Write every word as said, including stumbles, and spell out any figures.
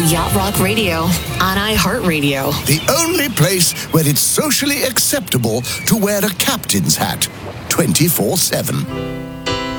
Yacht Rock Radio on iHeartRadio. The only place where it's socially acceptable to wear a captain's hat twenty-four seven.